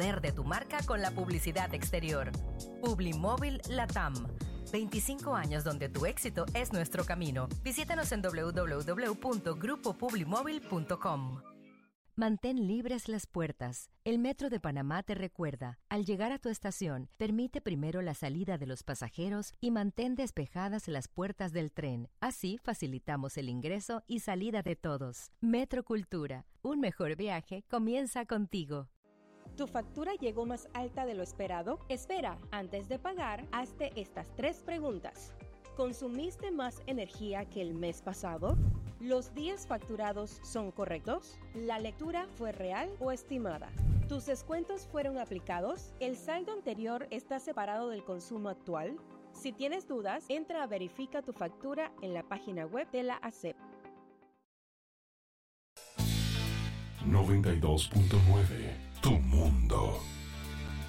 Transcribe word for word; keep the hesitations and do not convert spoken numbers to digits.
poder de tu marca con la publicidad exterior. Publimóvil Latam. veinticinco años donde tu éxito es nuestro camino. Visítanos en doble u doble u doble u punto grupo publimóvil punto com. Mantén libres las puertas. El Metro de Panamá te recuerda, al llegar a tu estación, permite primero la salida de los pasajeros y mantén despejadas las puertas del tren. Así facilitamos el ingreso y salida de todos. Metro Cultura. Un mejor viaje comienza contigo. ¿Tu factura llegó más alta de lo esperado? Espera, antes de pagar, hazte estas tres preguntas. ¿Consumiste más energía que el mes pasado? ¿Los días facturados son correctos? ¿La lectura fue real o estimada? ¿Tus descuentos fueron aplicados? ¿El saldo anterior está separado del consumo actual? Si tienes dudas, entra a Verifica tu factura en la página web de la A S E P. noventa y dos punto nueve Tu mundo.